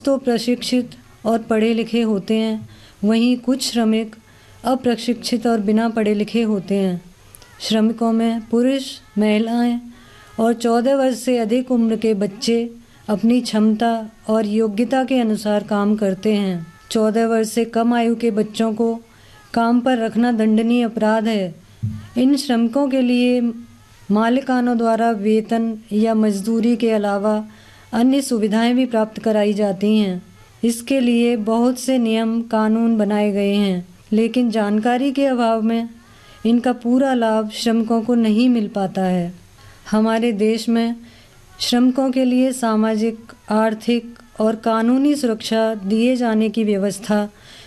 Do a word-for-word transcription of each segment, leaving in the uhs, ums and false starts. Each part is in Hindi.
तो प्रशिक्षित और पढ़े लिखे होते हैं, वहीं कुछ श्रमिक अप्रशिक्षित और बिना पढ़े लिखे होते हैं। श्रमिकों में पुरुष, महिलाएं और चौदह वर्ष से अधिक उम्र के बच्चे अपनी क्षमता और योग्यता के अनुसार काम करते हैं। चौदह वर्ष से कम आयु के बच्चों को काम पर रखना दंडनीय अपराध है। इन श्रमिकों के लिए मालिकानों द्वारा वेतन या मजदूरी के अलावा अन्य सुविधाएं भी प्राप्त कराई जाती हैं। इसके लिए बहुत से नियम कानून बनाए गए हैं, लेकिन जानकारी के अभाव में इनका पूरा लाभ श्रमिकों को नहीं मिल पाता है। हमारे देश में श्रमिकों के लिए सामाजिक, आर्थिक और कानूनी सुरक्षा दिए जाने की व्यवस्था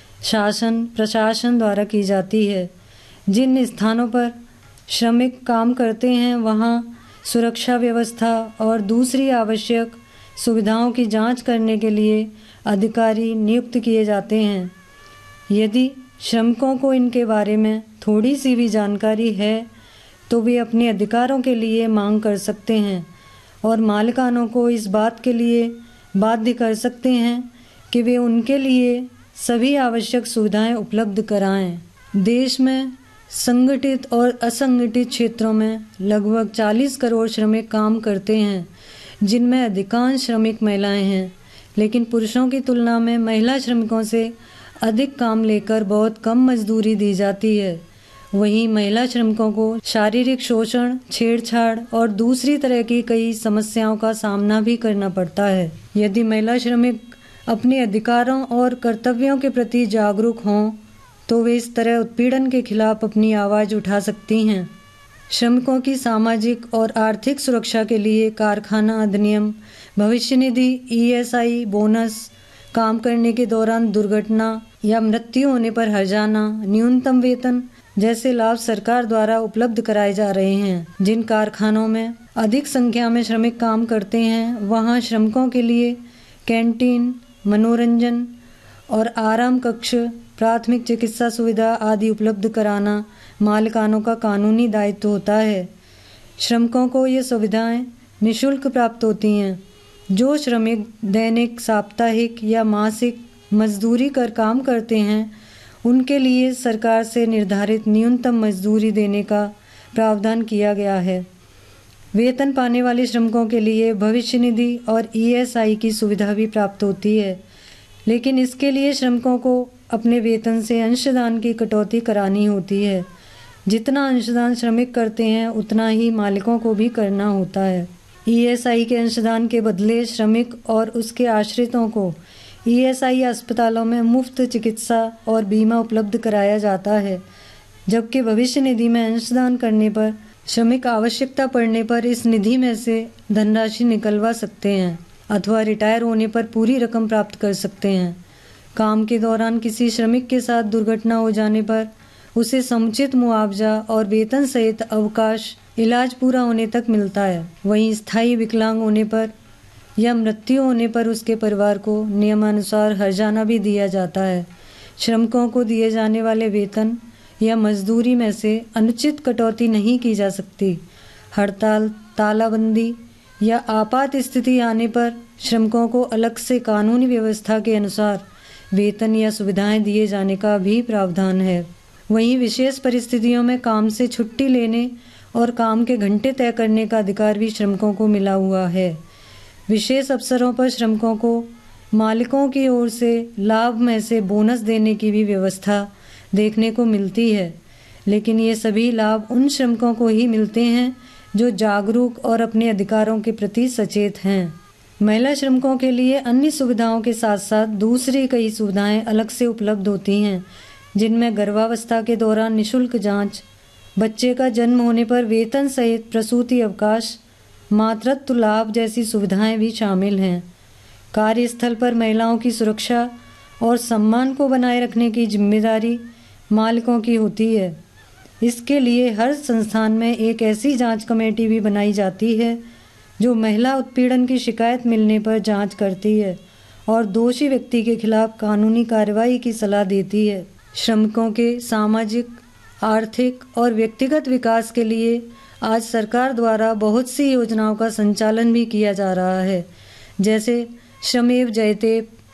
शासन प्रशासन द्वारा की जाती है। जिन स्थानों पर श्रमिक काम करते हैं वहां सुरक्षा व्यवस्था और दूसरी आवश्यक सुविधाओं की जांच करने के लिए अधिकारी नियुक्त किए जाते हैं। यदि श्रमिकों को इनके बारे में थोड़ी सी भी जानकारी है तो वे अपने अधिकारों के लिए मांग कर सकते हैं और मालिकानों को इस बात के लिए बाध्य कर सकते हैं कि वे उनके लिए सभी आवश्यक सुविधाएं उपलब्ध कराएं। देश में संगठित और असंगठित क्षेत्रों में लगभग चालीस करोड़ श्रमिक काम करते हैं, जिनमें अधिकांश श्रमिक महिलाएं हैं, लेकिन पुरुषों की तुलना में महिला श्रमिकों से अधिक काम लेकर बहुत कम मजदूरी दी जाती है। वहीं महिला श्रमिकों को शारीरिक शोषण, छेड़छाड़ और दूसरी तरह की कई समस्याओं का सामना भी करना पड़ता है। यदि महिला श्रमिक अपने अधिकारों और कर्तव्यों के प्रति जागरूक हों तो वे इस तरह उत्पीड़न के खिलाफ अपनी आवाज़ उठा सकती हैं। श्रमिकों की सामाजिक और आर्थिक सुरक्षा के लिए कारखाना अधिनियम, भविष्य निधि, ई एस आई, बोनस, काम करने के दौरान दुर्घटना या मृत्यु होने पर हर्जाना, न्यूनतम वेतन जैसे लाभ सरकार द्वारा उपलब्ध कराए जा रहे हैं। जिन कारखानों में अधिक संख्या में श्रमिक काम करते हैं वहां श्रमिकों के लिए कैंटीन, मनोरंजन और आराम कक्ष, प्राथमिक चिकित्सा सुविधा आदि उपलब्ध कराना मालिकानों का कानूनी दायित्व होता है। श्रमिकों को ये सुविधाएं निःशुल्क प्राप्त होती हैं। जो श्रमिक दैनिक, साप्ताहिक या मासिक मजदूरी कर काम करते हैं उनके लिए सरकार से निर्धारित न्यूनतम मजदूरी देने का प्रावधान किया गया है। वेतन पाने वाले श्रमिकों के लिए भविष्य निधि और ई एस आई की सुविधा भी प्राप्त होती है, लेकिन इसके लिए श्रमिकों को अपने वेतन से अंशदान की कटौती करानी होती है। जितना अंशदान श्रमिक करते हैं उतना ही मालिकों को भी करना होता है। ई एस आई के अंशदान के बदले श्रमिक और उसके आश्रितों को ई एस आई अस्पतालों में मुफ्त चिकित्सा और बीमा उपलब्ध कराया जाता है, जबकि भविष्य निधि में अंशदान करने पर श्रमिक आवश्यकता पड़ने पर इस निधि में से धनराशि निकलवा सकते हैं अथवा रिटायर होने पर पूरी रकम प्राप्त कर सकते हैं। काम के दौरान किसी श्रमिक के साथ दुर्घटना हो जाने पर उसे समुचित मुआवजा और वेतन सहित अवकाश, इलाज पूरा होने तक मिलता है। वहीं स्थायी विकलांग होने पर या मृत्यु होने पर उसके परिवार को नियमानुसार हर्जाना भी दिया जाता है। श्रमिकों को दिए जाने वाले वेतन या मजदूरी में से अनुचित कटौती नहीं की जा सकती। हड़ताल, तालाबंदी या आपात स्थिति आने पर श्रमिकों को अलग से कानूनी व्यवस्था के अनुसार वेतन या सुविधाएं दिए जाने का भी प्रावधान है। वहीं विशेष परिस्थितियों में काम से छुट्टी लेने और काम के घंटे तय करने का अधिकार भी श्रमिकों को मिला हुआ है। विशेष अवसरों पर श्रमिकों को मालिकों की ओर से लाभ में से बोनस देने की भी व्यवस्था देखने को मिलती है, लेकिन ये सभी लाभ उन श्रमिकों को ही मिलते हैं जो जागरूक और अपने अधिकारों के प्रति सचेत हैं। महिला श्रमिकों के लिए अन्य सुविधाओं के साथ साथ दूसरी कई सुविधाएं अलग से उपलब्ध होती हैं, जिनमें गर्भावस्था के दौरान निःशुल्क जांच, बच्चे का जन्म होने पर वेतन सहित प्रसूति अवकाश, मातृत्व लाभ जैसी सुविधाएं भी शामिल हैं। कार्यस्थल पर महिलाओं की सुरक्षा और सम्मान को बनाए रखने की जिम्मेदारी मालिकों की होती है। इसके लिए हर संस्थान में एक ऐसी जांच कमेटी भी बनाई जाती है जो महिला उत्पीड़न की शिकायत मिलने पर जांच करती है और दोषी व्यक्ति के खिलाफ कानूनी कार्रवाई की सलाह देती है। श्रमिकों के सामाजिक, आर्थिक और व्यक्तिगत विकास के लिए आज सरकार द्वारा बहुत सी योजनाओं का संचालन भी किया जा रहा है, जैसे श्रमेव जयते